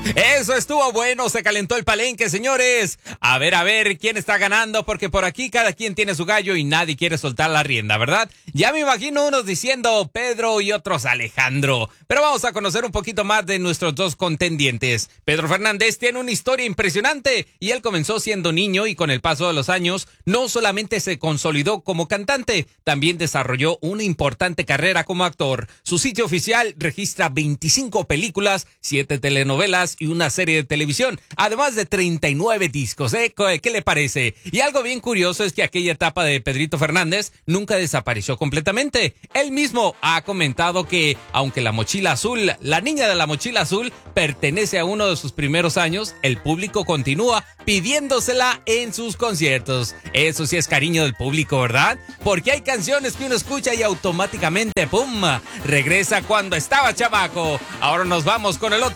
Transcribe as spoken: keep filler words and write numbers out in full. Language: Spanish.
Eso estuvo bueno, se calentó el palenque, señores. A ver, a ver, ¿quién está ganando? Porque por aquí cada quien tiene su gallo y nadie quiere soltar la rienda, ¿verdad? Ya me imagino unos diciendo Pedro y otros Alejandro. Pero vamos a conocer un poquito más de nuestros dos contendientes. Pedro Fernández tiene una historia impresionante y él comenzó siendo niño y con el paso de los años no solamente se consolidó como cantante, también desarrolló una importante carrera como actor. Su sitio oficial registra veinticinco películas, siete telenovelas y una serie de televisión, además de treinta y nueve discos, ¿eh? ¿Qué le parece? Y algo bien curioso es que aquella etapa de Pedrito Fernández nunca desapareció completamente. Él mismo ha comentado que, aunque la mochila azul, la niña de la mochila azul, pertenece a uno de sus primeros años, el público continúa pidiéndosela en sus conciertos. Eso sí es cariño del público, ¿verdad? Porque hay canciones que uno escucha y automáticamente, ¡pum!, regresa cuando estaba chamaco. Ahora nos vamos con el otro